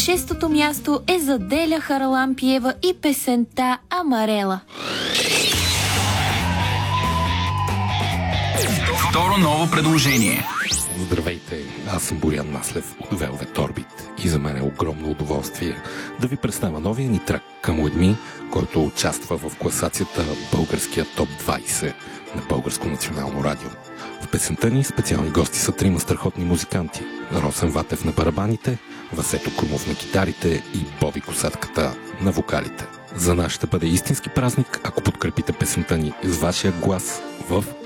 шестото място е за Деля Харалампиева и песента Амарела. Второ ново предложение. Здравейте, аз съм Боян Маслев от Velvet Orbit и за мен е огромно удоволствие да ви представя новия ни трак Come With Me, който участва в класацията Българския топ 20 на Българско национално радио. В песента ни специални гости са трима страхотни музиканти: Росен Ватев на барабаните, Васето Крумов на китарите и Боби Косатката на вокалите. За нас ще бъде истински празник, ако подкрепите песента ни с вашия глас в